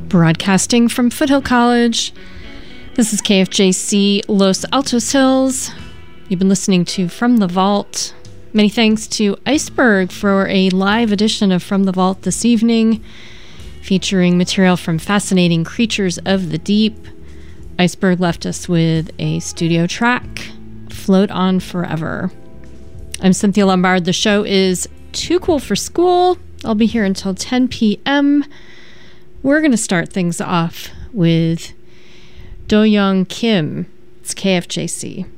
Broadcasting from Foothill College. This is KFJC Los Altos Hills. You've been listening to From the Vault. Many thanks to Iceberg for a live edition of From the Vault this evening, featuring material from Fascinating Creatures of the Deep. Iceberg left us with a studio track, Float On Forever. I'm Cynthia Lombard. The show is Too Cool for School. I'll be here until 10 p.m. We're going to start things off with Do Young Kim. It's KFJC.